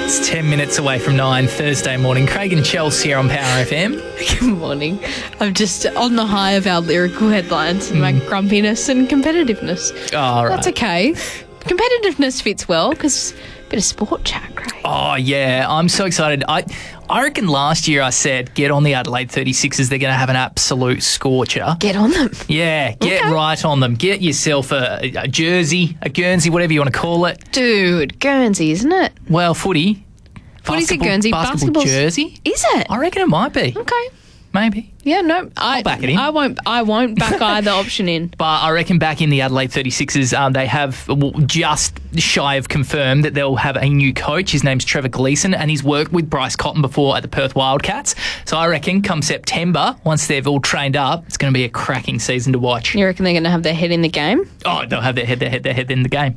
It's 10 minutes away from 9, Thursday morning. Craig and Chelsea here on Power FM. Good morning. I'm just on the high of our lyrical headlines and my grumpiness and competitiveness. Oh, right. That's okay. Competitiveness fits well because a bit of sport chat, Craig. Oh, yeah. I'm so excited. I reckon last year I said, get on the Adelaide 36ers. They're going to have an absolute scorcher. Get on them. Yeah, get right on them. Get yourself a jersey, a Guernsey, whatever you want to call it. Dude, Guernsey, isn't it? Well, footy. Footy's a Guernsey. Basketball jersey. Is it? I reckon it might be. Okay. Maybe. Yeah, no, I'll back it in. I won't back either option in. But I reckon back in the Adelaide 36ers, they have just shy of confirmed that they'll have a new coach. His name's Trevor Gleeson, and he's worked with Bryce Cotton before at the Perth Wildcats. So I reckon come September, once they've all trained up, it's going to be a cracking season to watch. You reckon they're going to have their head in the game? Oh, they'll have their head in the game.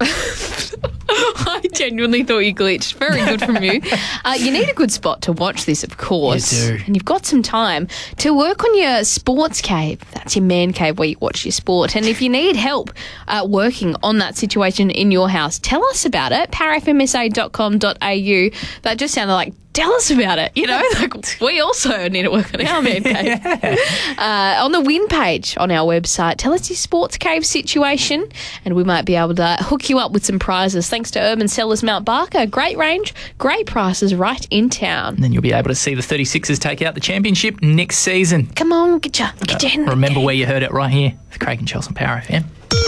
I genuinely thought you glitched. Very good from you. You need a good spot to watch this, of course. You do. And you've got some time to work on your sports cave. That's your man cave where you watch your sport. And if you need help working on that situation in your house, tell us about it. powerfmsa.com.au. That just sounded like, tell us about it. You know, like we also need to work on our man cave. On the win page on our website, tell us your sports cave situation and we might be able to hook you up with some prizes. Thanks to Urban Cellars Mount Barker. Great range, great prices right in town. And then you'll be able to see the 36ers take out the championship next season. Come on, get your hand. Remember where you heard it right here with Craig and Chelsea on Power FM.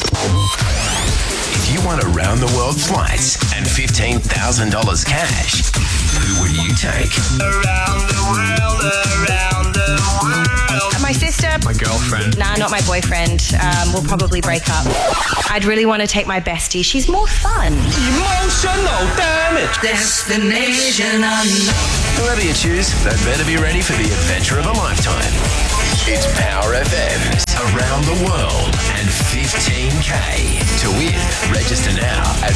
If you want around-the-world flights and $15,000 cash, who would you take? Around the world, around the world. My sister. My girlfriend. Nah, not my boyfriend. We'll probably break up. I'd really want to take my bestie. She's more fun. Emotional damage. Destination unknown. Whoever you choose, they'd better be ready for the adventure of a lifetime. It's Power FM's Around the World and 15K. To win, register now at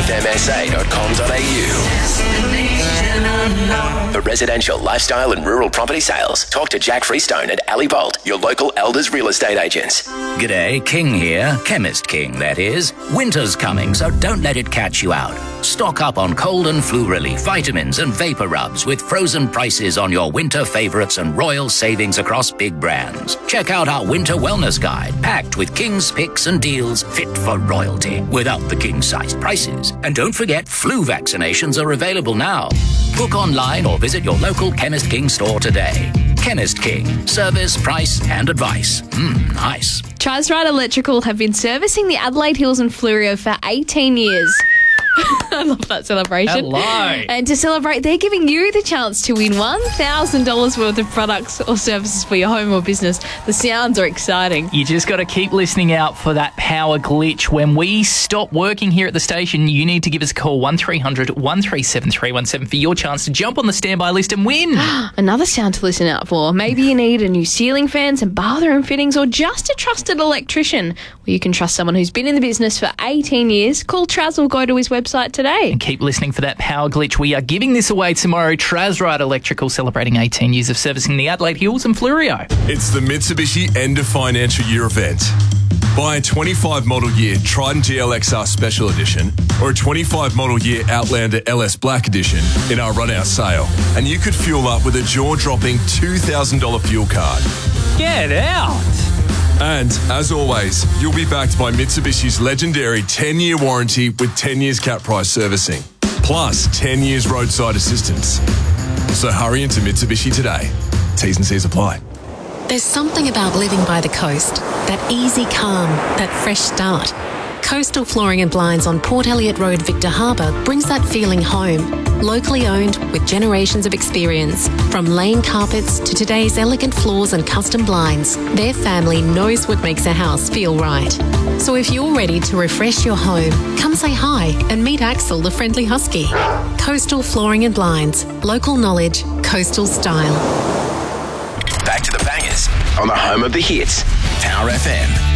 powerfmsa.com.au. Destination unknown. For residential, lifestyle and rural property sales, talk to Jack Freestone and Ali Bolt, your local Elders real estate agents. G'day, King here. Chemist King, that is. Winter's coming, so don't let it catch you out. Stock up on cold and flu relief, vitamins and vapor rubs with frozen prices on your winter favourites and royal savings across big brands. Check out our winter wellness guide, packed with King's picks and deals fit for royalty, without the king-sized prices. And don't forget, flu vaccinations are available now. Book online or visit your local Chemist King store today. Chemist King. Service, price and advice. Nice. Trisrite Electrical have been servicing the Adelaide Hills and Fleurieu for 18 years. I love that celebration. Hello. And to celebrate, they're giving you the chance to win $1,000 worth of products or services for your home or business. The sounds are exciting. You just got to keep listening out for that power glitch. When we stop working here at the station, you need to give us a call, 1300 137 317 for your chance to jump on the standby list and win. Another sound to listen out for. Maybe you need a new ceiling fan, some bathroom fittings, or just a trusted electrician. Well, you can trust someone who's been in the business for 18 years. Call Traz or go to his website today. And keep listening for that power glitch. We are giving this away tomorrow. Trisrite Electrical celebrating 18 years of servicing the Adelaide Hills and Fleurieu. It's the Mitsubishi End of Financial Year event. Buy a 25 model year Triton GLXR Special Edition or a 25 model year Outlander LS Black Edition in our run-out sale, and you could fuel up with a jaw-dropping $2,000 fuel card. Get out! And, as always, you'll be backed by Mitsubishi's legendary 10-year warranty with 10 years cap price servicing, plus 10 years roadside assistance. So hurry into Mitsubishi today. T's and C's apply. There's something about living by the coast, that easy calm, that fresh start. Coastal Flooring and Blinds on Port Elliot Road, Victor Harbour brings that feeling home. Locally owned with generations of experience. From lane carpets to today's elegant floors and custom blinds, their family knows what makes a house feel right. So if you're ready to refresh your home, come say hi and meet Axel, the friendly husky. Coastal Flooring and Blinds. Local knowledge, coastal style. Back to the bangers on the home of the hits. Power FM.